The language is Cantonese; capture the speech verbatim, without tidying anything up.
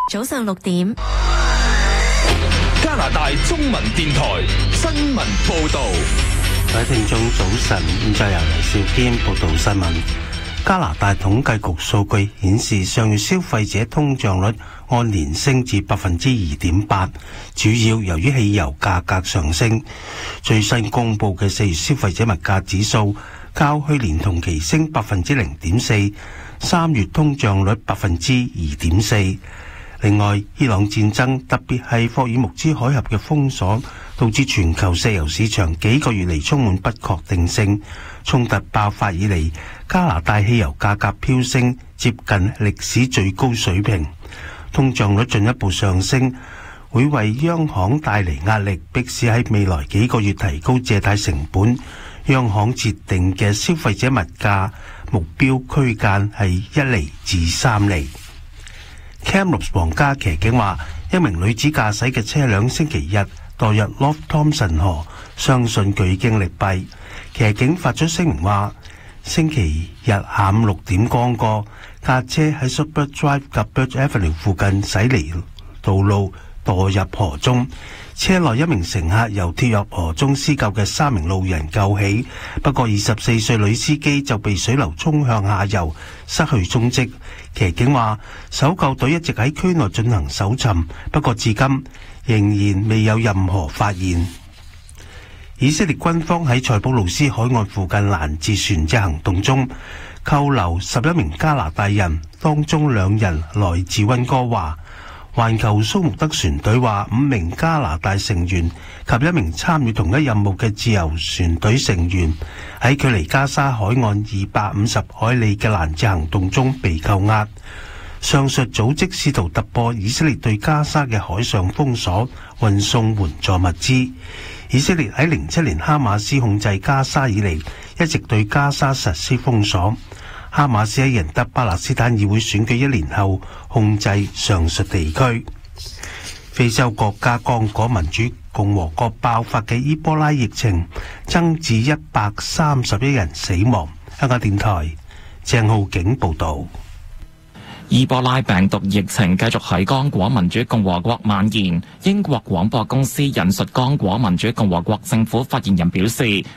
早上六點， 加拿大中文電台新聞報道。 各位聽眾早晨，現在由黎少堅報道新聞。加拿大統計局數據顯示，上月消費者通脹率按年升至百分之二點八，主要由於汽油價格上升。最新公布嘅四月消費者物價指數較去年同期升百分之零點四，三月通脹率百分之二點四。另外，伊朗戰爭，特別係霍爾木茲海峽嘅封鎖，導致全球石油市場幾個月嚟充滿不確定性。衝突爆發以嚟，加拿大汽油價格飆升，接近歷史最高水平。通脹率進一步上升，會為央行帶嚟壓力，迫使喺未來幾個月提高借貸成本。央行設定嘅消費者物價目標區間係一厘至三厘。Kamloops 皇家騎警話，一名女子駕駛嘅車輛星期日墮入 Loch Thomson 河，相信佢已經溺斃。騎警發咗聲明話，星期日下午六點剛過，架車喺 Super Drive 及 Birch Avenue 附近駛離道路，墮入河中。車內一名乘客由跳入河中施救嘅三名路人救起，不過二十四歲女司機就被水流沖向下游，失去蹤跡。騎警話，搜救隊一直喺區內進行搜尋，不過至今仍然未有任何發現。以色列軍方喺塞浦路斯海岸附近攔截船隻行動中，扣留十一名加拿大人，當中兩人來自溫哥華。環球蘇穆德船隊話，五名加拿大成員及一名參與同一任務嘅自由船隊成員喺距離加沙海岸二百五十海里嘅攔截行動中被扣押。上述組織試圖突破以色列對加沙嘅海上封鎖，運送援助物資。以色列喺零七年哈馬斯控制加沙以嚟，一直對加沙實施封鎖。哈馬斯喺贏得巴勒斯坦議會選舉一年後控制上述地區。非洲國家剛果民主共和國爆發嘅伊波拉疫情增至一百三十一人死亡。香港電台鄭浩景報道。 伊波拉病毒疫情繼續喺剛果民主共和國蔓延。英國廣播公司引述剛果民主共和國政府發言人表示，